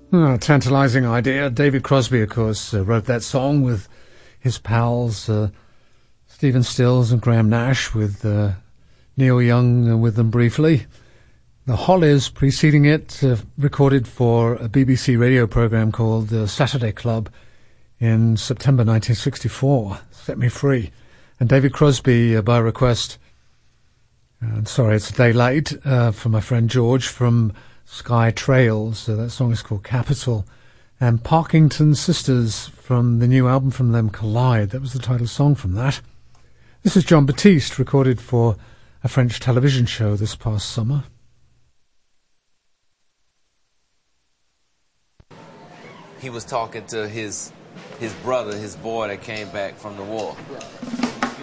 Tantalising idea. David Crosby, of course, wrote that song with his pals Stephen Stills and Graham Nash, with Neil Young with them briefly. The Hollies, preceding it, recorded for a BBC radio programme called Saturday Club in September 1964, Set Me Free. And David Crosby, by request, sorry it's a day late, for my friend George from Sky Trails, that song is called Capital. And Parkington Sisters from the new album from them, Collide, that was the title song from that. This is John Batiste, recorded for a French television show this past summer. He was talking to his brother, his boy that came back from the war.